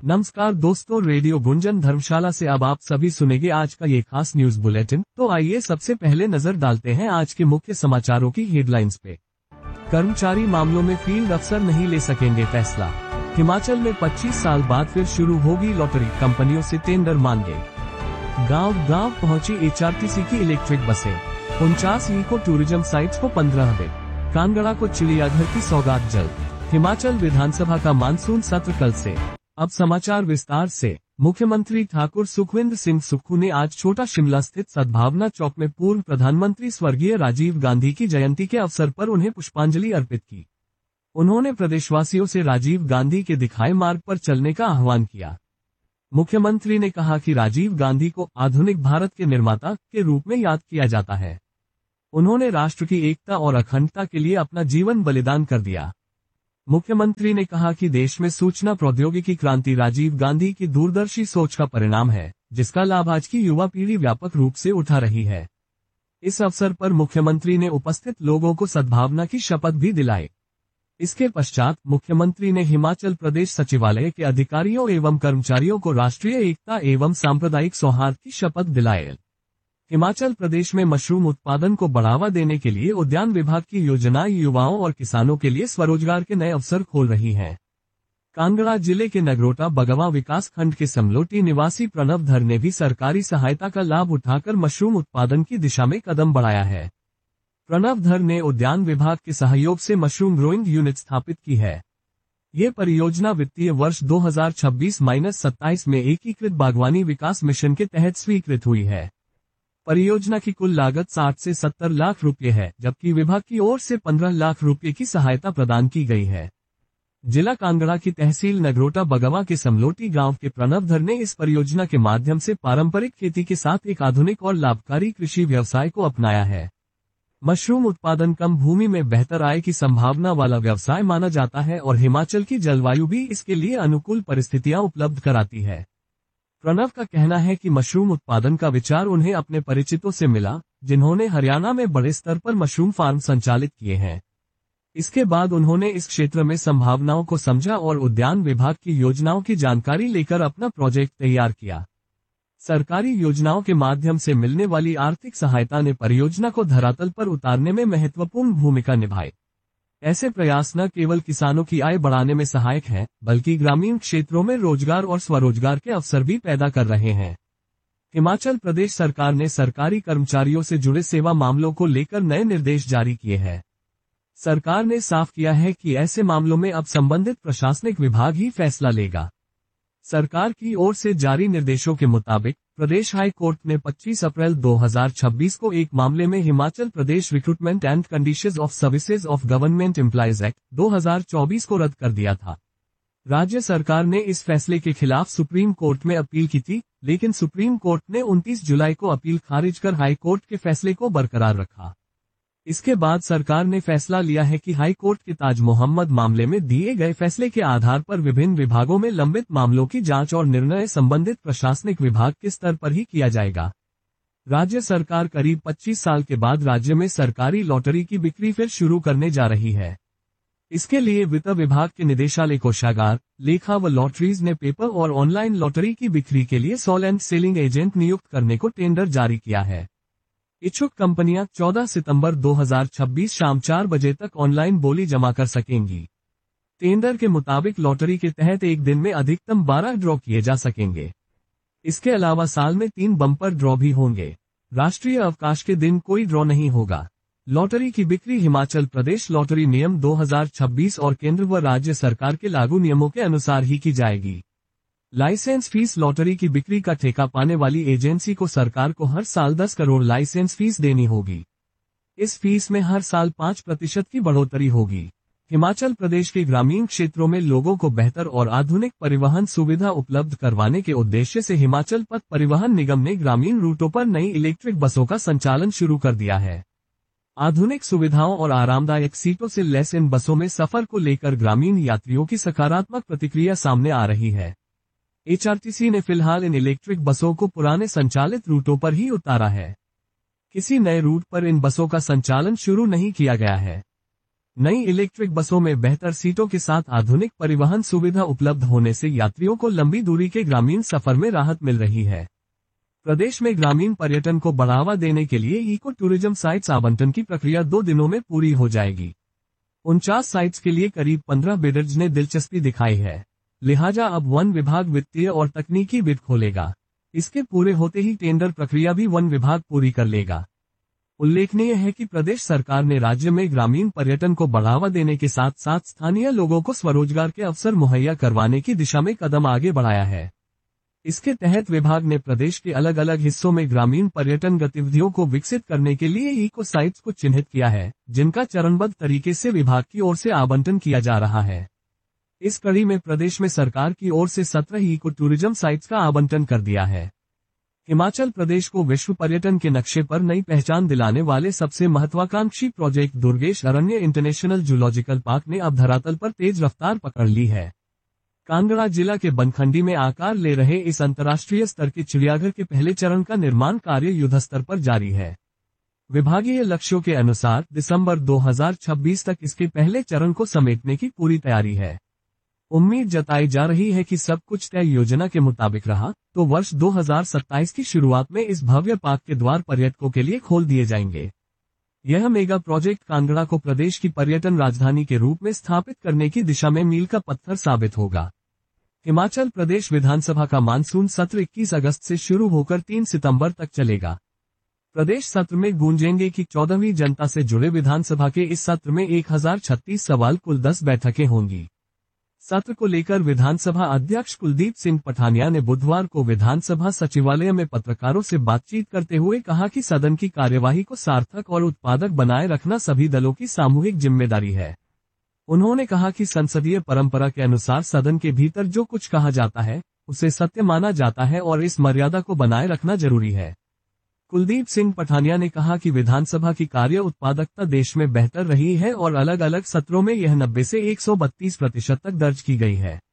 नमस्कार दोस्तों, रेडियो गुंजन धर्मशाला से अब आप सभी सुनेंगे आज का ये खास न्यूज बुलेटिन। तो आइए सबसे पहले नजर डालते हैं आज के मुख्य समाचारों की हेडलाइंस पे। कर्मचारी मामलों में फील्ड अफसर नहीं ले सकेंगे फैसला। हिमाचल में 25 साल बाद फिर शुरू होगी लॉटरी, कंपनियों से टेंडर मांगे। गांव गांव पहुंची एचआरटीसी की इलेक्ट्रिक बसें। 49 इको टूरिज्म साइट्स को 15 दिन। कांगड़ा को चिड़ियाघर की सौगात जल्द। हिमाचल विधानसभा का मानसून सत्र कल से। अब समाचार विस्तार से। मुख्यमंत्री ठाकुर सुखविंदर सिंह सुक्खू ने आज छोटा शिमला स्थित सद्भावना चौक में पूर्व प्रधानमंत्री स्वर्गीय राजीव गांधी की जयंती के अवसर पर उन्हें पुष्पांजलि अर्पित की। उन्होंने प्रदेशवासियों से राजीव गांधी के दिखाए मार्ग पर चलने का आह्वान किया। मुख्यमंत्री ने कहा कि राजीव गांधी को आधुनिक भारत के निर्माता के रूप में याद किया जाता है। उन्होंने राष्ट्र की एकता और अखंडता के लिए अपना जीवन बलिदान कर दिया। मुख्यमंत्री ने कहा कि देश में सूचना प्रौद्योगिकी क्रांति राजीव गांधी की दूरदर्शी सोच का परिणाम है, जिसका लाभ आज की युवा पीढ़ी व्यापक रूप से उठा रही है। इस अवसर पर मुख्यमंत्री ने उपस्थित लोगों को सद्भावना की शपथ भी दिलाई। इसके पश्चात मुख्यमंत्री ने हिमाचल प्रदेश सचिवालय के अधिकारियों एवं कर्मचारियों को राष्ट्रीय एकता एवं सांप्रदायिक सौहार्द की शपथ दिलाई। हिमाचल प्रदेश में मशरूम उत्पादन को बढ़ावा देने के लिए उद्यान विभाग की योजनाएं युवाओं और किसानों के लिए स्वरोजगार के नए अवसर खोल रही हैं। कांगड़ा जिले के नगरोटा बगवा विकास खंड के समलोटी निवासी प्रणव धर ने भी सरकारी सहायता का लाभ उठाकर मशरूम उत्पादन की दिशा में कदम बढ़ाया है। प्रणव धर ने उद्यान विभाग के सहयोग से मशरूम ग्रोइंग यूनिट स्थापित की है। ये परियोजना वित्तीय वर्ष 2026-27 में एकीकृत बागवानी विकास मिशन के तहत स्वीकृत हुई है। परियोजना की कुल लागत 60 से 70 लाख रुपये है, जबकि विभाग की ओर से 15 लाख रुपये की सहायता प्रदान की गई है। जिला कांगड़ा की तहसील नगरोटा बगवा के समलोटी गांव के प्रणव धर ने इस परियोजना के माध्यम से पारंपरिक खेती के साथ एक आधुनिक और लाभकारी कृषि व्यवसाय को अपनाया है। मशरूम उत्पादन कम भूमि में बेहतर आय की संभावना वाला व्यवसाय माना जाता है और हिमाचल की जलवायु भी इसके लिए अनुकूल परिस्थितियां उपलब्ध कराती है। प्रणव का कहना है कि मशरूम उत्पादन का विचार उन्हें अपने परिचितों से मिला, जिन्होंने हरियाणा में बड़े स्तर पर मशरूम फार्म संचालित किए हैं। इसके बाद उन्होंने इस क्षेत्र में संभावनाओं को समझा और उद्यान विभाग की योजनाओं की जानकारी लेकर अपना प्रोजेक्ट तैयार किया। सरकारी योजनाओं के माध्यम से मिलने वाली आर्थिक सहायता ने परियोजना को धरातल पर उतारने में महत्वपूर्ण भूमिका निभाई। ऐसे प्रयास न केवल किसानों की आय बढ़ाने में सहायक हैं, बल्कि ग्रामीण क्षेत्रों में रोजगार और स्वरोजगार के अवसर भी पैदा कर रहे हैं। हिमाचल प्रदेश सरकार ने सरकारी कर्मचारियों से जुड़े सेवा मामलों को लेकर नए निर्देश जारी किए हैं। सरकार ने साफ किया है कि ऐसे मामलों में अब संबंधित प्रशासनिक विभाग ही फैसला लेगा। सरकार की ओर से जारी निर्देशों के मुताबिक प्रदेश हाई कोर्ट ने 25 अप्रैल 2026 को एक मामले में Himachal Pradesh recruitment and conditions of services of government employees act 2024 को रद्द कर दिया था। राज्य सरकार ने इस फैसले के खिलाफ सुप्रीम कोर्ट में अपील की थी, लेकिन सुप्रीम कोर्ट ने 29 जुलाई को अपील खारिज कर हाई कोर्ट के फैसले को बरकरार रखा। इसके बाद सरकार ने फैसला लिया है कि हाई कोर्ट के ताज मोहम्मद मामले में दिए गए फैसले के आधार पर विभिन्न विभागों में लंबित मामलों की जांच और निर्णय संबंधित प्रशासनिक विभाग के स्तर पर ही किया जाएगा। राज्य सरकार करीब 25 साल के बाद राज्य में सरकारी लॉटरी की बिक्री फिर शुरू करने जा रही है। इसके लिए वित्त विभाग के निदेशालय कोषागार, लेखा व लॉटरीज ने पेपर और ऑनलाइन लॉटरी की बिक्री के लिए सोल एंड सेलिंग एजेंट नियुक्त करने को टेंडर जारी किया है। इच्छुक कंपनियां 14 सितंबर 2026 शाम 4 बजे तक ऑनलाइन बोली जमा कर सकेंगी। टेंडर के मुताबिक लॉटरी के तहत एक दिन में अधिकतम 12 ड्रॉ किए जा सकेंगे। इसके अलावा साल में 3 बम्पर ड्रॉ भी होंगे। राष्ट्रीय अवकाश के दिन कोई ड्रॉ नहीं होगा। लॉटरी की बिक्री हिमाचल प्रदेश लॉटरी नियम 2026 और केंद्र व राज्य सरकार के लागू नियमों के अनुसार ही की जाएगी। लाइसेंस फीस लॉटरी की बिक्री का ठेका पाने वाली एजेंसी को सरकार को हर साल 10 करोड़ लाइसेंस फीस देनी होगी। इस फीस में हर साल 5% की बढ़ोतरी होगी। हिमाचल प्रदेश के ग्रामीण क्षेत्रों में लोगों को बेहतर और आधुनिक परिवहन सुविधा उपलब्ध करवाने के उद्देश्य से हिमाचल पथ परिवहन निगम ने ग्रामीण रूटों पर नई इलेक्ट्रिक बसों का संचालन शुरू कर दिया है। आधुनिक सुविधाओं और आरामदायक सीटों से लैस इन बसों में सफर को लेकर ग्रामीण यात्रियों की सकारात्मक प्रतिक्रिया सामने आ रही है। एचआरटीसी ने फिलहाल इन इलेक्ट्रिक बसों को पुराने संचालित रूटों पर ही उतारा है। किसी नए रूट पर इन बसों का संचालन शुरू नहीं किया गया है। नई इलेक्ट्रिक बसों में बेहतर सीटों के साथ आधुनिक परिवहन सुविधा उपलब्ध होने से यात्रियों को लंबी दूरी के ग्रामीण सफर में राहत मिल रही है। प्रदेश में ग्रामीण पर्यटन को बढ़ावा देने के लिए इको टूरिज्म साइट्स आवंटन की प्रक्रिया 2 दिनों में पूरी हो जाएगी। 49 साइट्स के लिए करीब 15 बिडर्स ने दिलचस्पी दिखाई है। लिहाजा अब वन विभाग वित्तीय और तकनीकी बिड खोलेगा। इसके पूरे होते ही टेंडर प्रक्रिया भी वन विभाग पूरी कर लेगा। उल्लेखनीय है कि प्रदेश सरकार ने राज्य में ग्रामीण पर्यटन को बढ़ावा देने के साथ साथ स्थानीय लोगों को स्वरोजगार के अवसर मुहैया करवाने की दिशा में कदम आगे बढ़ाया है। इसके तहत विभाग ने प्रदेश के अलग अलग हिस्सों में ग्रामीण पर्यटन गतिविधियों को विकसित करने के लिए इको साइट्स को चिन्हित किया है, जिनका चरणबद्ध तरीके से विभाग की ओर से आवंटन किया जा रहा है। इस कड़ी में प्रदेश में सरकार की ओर से 17 इको टूरिज्म साइट्स का आवंटन कर दिया है। हिमाचल प्रदेश को विश्व पर्यटन के नक्शे पर नई पहचान दिलाने वाले सबसे महत्वाकांक्षी प्रोजेक्ट दुर्गेश अरण्य इंटरनेशनल जूलॉजिकल पार्क ने अब धरातल पर तेज रफ्तार पकड़ ली है। कांगड़ा जिला के बनखंडी में आकार ले रहे इस अंतर्राष्ट्रीय स्तर के चिड़ियाघर के पहले चरण का निर्माण कार्य युद्धस्तर पर जारी है। विभागीय लक्ष्यों के अनुसार दिसंबर 2026 तक इसके पहले चरण को समेटने की पूरी तैयारी है। उम्मीद जताई जा रही है कि सब कुछ तय योजना के मुताबिक रहा तो वर्ष 2027 की शुरुआत में इस भव्य पार्क के द्वार पर्यटकों के लिए खोल दिए जाएंगे। यह मेगा प्रोजेक्ट कांगड़ा को प्रदेश की पर्यटन राजधानी के रूप में स्थापित करने की दिशा में मील का पत्थर साबित होगा। हिमाचल प्रदेश विधानसभा का मानसून सत्र 21 अगस्त से शुरू होकर 3 सितंबर तक चलेगा। प्रदेश सत्र में गूंजेंगे कि 14वीं जनता से जुड़े विधानसभा के इस सत्र में 1036 सवाल, कुल 10 बैठकें होंगी। सत्र को लेकर विधानसभा अध्यक्ष कुलदीप सिंह पठानिया ने बुधवार को विधानसभा सचिवालय में पत्रकारों से बातचीत करते हुए कहा कि सदन की कार्यवाही को सार्थक और उत्पादक बनाए रखना सभी दलों की सामूहिक जिम्मेदारी है। उन्होंने कहा कि संसदीय परंपरा के अनुसार सदन के भीतर जो कुछ कहा जाता है उसे सत्य माना जाता है और इस मर्यादा को बनाए रखना जरूरी है। कुलदीप सिंह पठानिया ने कहा कि विधानसभा की कार्य उत्पादकता देश में बेहतर रही है और अलग अलग सत्रों में यह 90 से 132% तक दर्ज की गई है।